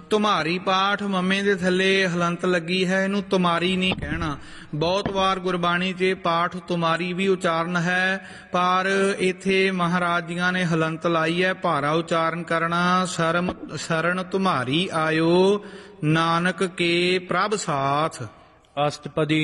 ਤੁਮਾਰੀ ਪਾਠ ਮਮੇ ਦੇ ਥੱਲੇ ਹਲੰਤ ਲੱਗੀ ਹੈ, ਇਹਨੂੰ ਤੁਮਾਰੀ ਨਹੀਂ ਕਹਿਣਾ। ਬਹੁਤ ਵਾਰ ਗੁਰਬਾਣੀ 'ਚ ਪਾਠ ਤੁਮਾਰੀ ਵੀ ਉਚਾਰਨ ਹੈ, ਪਰ ਇੱਥੇ ਮਹਾਰਾਜ ਜੀਆਂ ਨੇ ਹਲੰਤ ਲਾਈ ਹੈ। ਭਾਰਾ ਉਚਾਰਨ ਕਰਨਾ। ਸ਼ਰਨ ਤੁਮਾਰੀ ਆਇਓ, ਨਾਨਕ ਕੇ ਪ੍ਰਭ ਸਾਥ। ਅਸ਼ਟਪਦੀ